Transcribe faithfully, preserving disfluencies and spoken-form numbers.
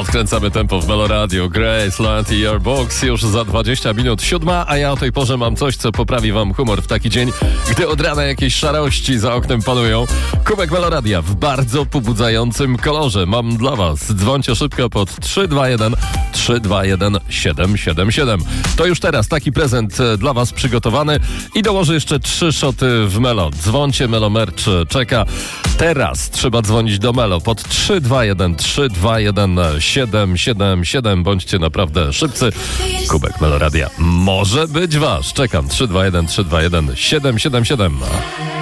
Podkręcamy tempo w Melo Radio. Grace, Land i Airbox już za dwadzieścia minut siódma, a ja o tej porze mam coś, co poprawi wam humor w taki dzień, gdy od rana jakieś szarości za oknem panują. Kubek Melo Radia w bardzo pobudzającym kolorze mam dla was. Dzwońcie szybko pod trzy dwa jeden trzy dwa jeden siedem siedem siedem. To już teraz taki prezent dla was przygotowany i dołożę jeszcze trzy szoty w Melo. Dzwońcie, Melo Merch czeka. Teraz trzeba dzwonić do Melo pod trzy dwa jeden trzy dwa jeden siedem siedem siedem. Bądźcie naprawdę szybcy. Kubek Melo Radia może być wasz. Czekam. trzy dwa jeden trzy dwa jeden siedem siedem siedem.